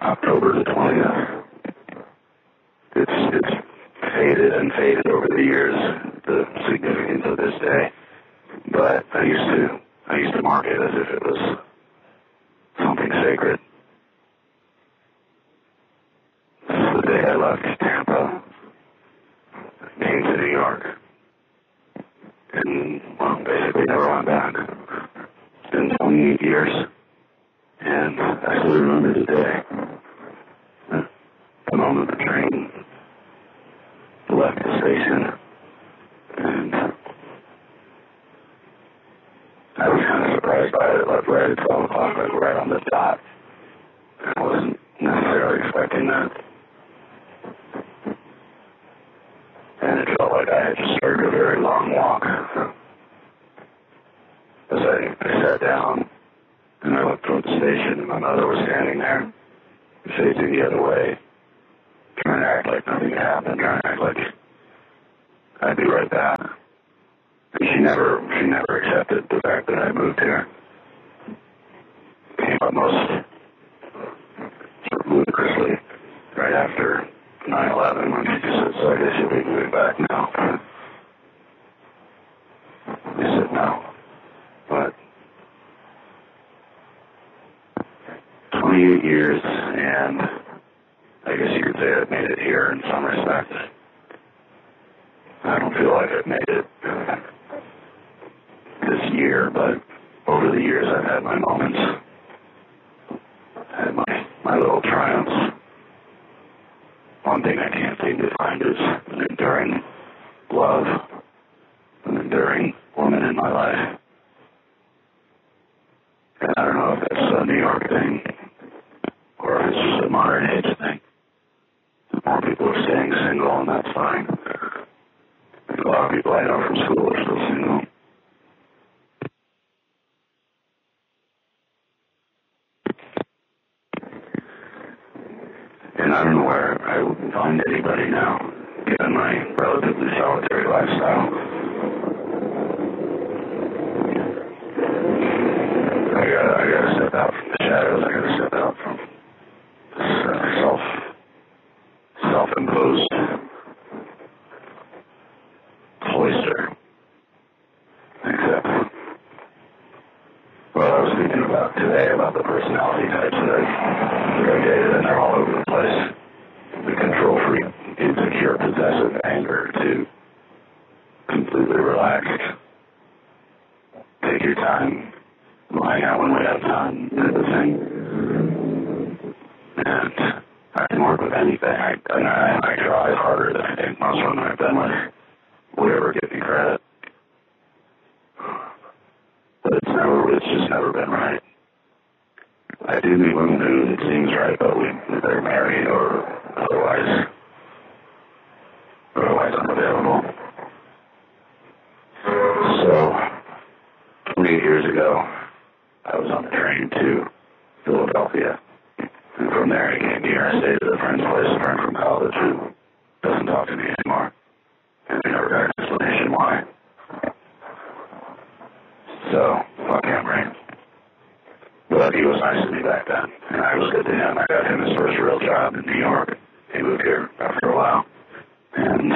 October the 20th. It's faded and faded over the years, the significance of this day. But I used to mark it as if it was something sacred. This is the day I left Tampa, came to New York, and, well, basically never went back. It's been 28 years, and I still remember the day. The moment the train left the station, and I was kind of surprised by it. It left right at 12 o'clock, like right on the dot. I wasn't necessarily expecting that. And it felt like I had just started a very long walk. As I sat down, and I looked toward the station, and my mother was standing there, facing the other way, trying to act like nothing had happened, trying to act like I'd be right back. And she never accepted the fact that I moved here. Came up most sort of ludicrously right after 9/11 when she just said, so I guess you'll be moving back now. I said no. But 28 years, and I guess you could say I've made it here in some respects. I don't feel like I've made it this year, but over the years I've had my moments. I had my little triumphs. One thing I can't seem to find is an enduring love, an enduring woman in my life. And I don't know if that's a New York thing, or if it's just a modern age thing. More people are staying single, and that's fine. A lot of people I know from school are still single. And I don't know where I would find anybody now, given my relatively solitary lifestyle. I gotta step out from the shadows. I gotta step out from this self-imposed cloister. Except, well, I was thinking about today about the personality types that I dated, and they're all over the place. The control freak, insecure, possessive, anger, to completely relaxed. Take your time. We'll hang out when we have time, type of thing. And I can work with anything. I try harder than I think most women I've been with would ever give me credit. But it's just never been right. I do meet women who it seems right, but they're married or otherwise unavailable. So, 28 years ago, I was on the train to Philadelphia. And from there I came here. I stayed at a friend's place, a friend from college who doesn't talk to me anymore. And I never got an explanation why. So, fuck him, right? But he was nice to me back then, and I was good to him. I got him his first real job in New York. He moved here after a while. And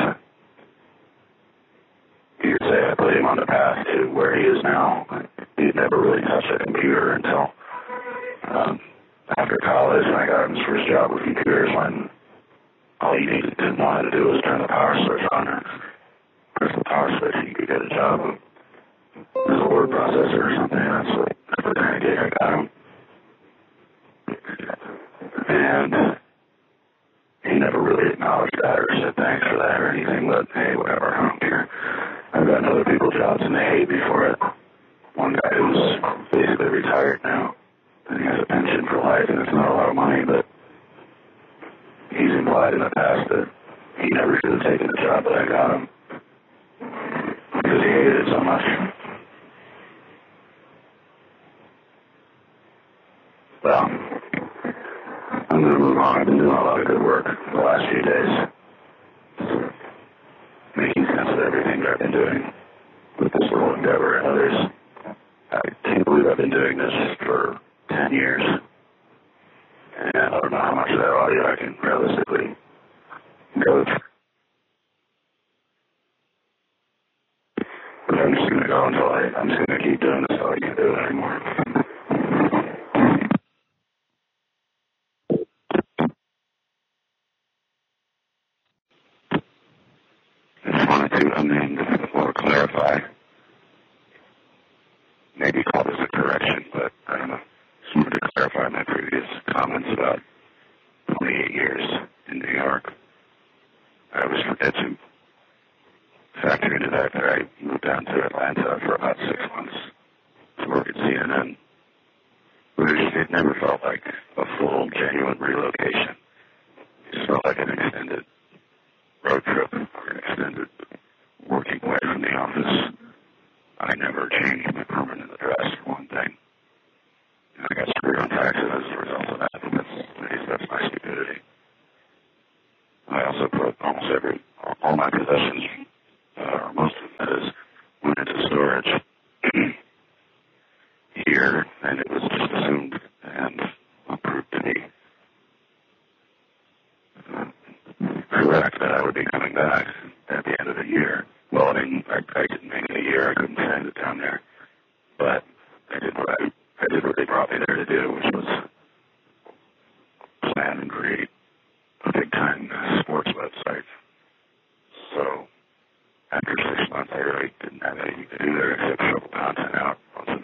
you could say I put him on the path to where he is now. He'd never really touched a computer until after college, and I got him his first job with computers when all he needed to know how to do was turn the power switch on or press the power switch and you could get a job as a word processor or something. That's the kind of gig I got him. And he never really acknowledged that or said thanks for that or anything, but hey, whatever, I don't care. I've gotten other people's jobs and they hate me for it. One guy who's basically retired now, and he has a pension for life, and it's not a lot of money, but he's implied in the past that he never should have taken the job that I got him because he hated it so much. Well, I'm going to move on. I've been doing a lot of good work the last few days, making sense of everything that I've been doing with this little endeavor and others. I can't believe I've been doing this for 10 years, and I don't know how much of that audio I can realistically go through. But I'm just going to go until I'm just going to keep doing this until I can't do it anymore. I just wanted to or clarify, maybe call this a correction, but I don't know. Just wanted to clarify my previous comments about 28 years in New York. I always forget to factor into that I moved down to Atlanta for about 6 months to work at CNN. But it never felt like a full, genuine relocation. It just felt like an extended road trip or an extended working away from the office. I never changed my permanent address for one thing. And I got screwed on taxes as a result of that, but that's my stupidity. I also put almost all my possessions, or most of them, that is, went into storage here, and it was just assumed and proved to be correct that I would be coming back at the end of the year. Well, I mean, I didn't make it a year. I couldn't send it down there. But I did what they brought me there to do, which was plan and create a big-time sports website. So after 6 months, I really didn't have anything to do there except shovel content out onto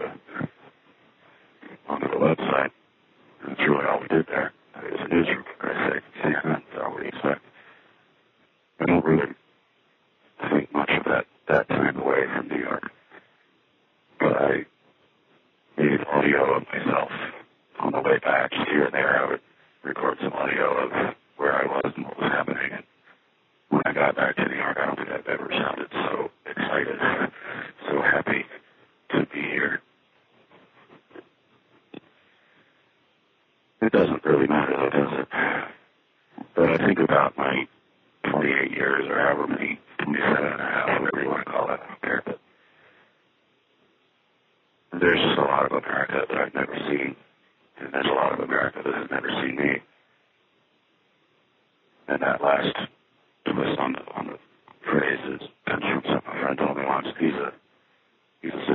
the website. And that's really all we did there. It was a newsroom, for Christ's sake. CNN, that's all we expect. I don't really think much of that time away from New York. But I made audio of myself on the way back. Just here and there, I would record some audio of where I was and what was happening. And when I got back to New York, I don't think I've ever sounded so excited, so happy to be here. It doesn't really matter, though, does it? But I think about my 28 years or however many, 27 and a half, whatever you want to call it, I don't care. But there's just a lot of America that I've never seen, and there's a lot of America that has never seen me. And that last twist on the phrase is comes from something my friend told me once. He's a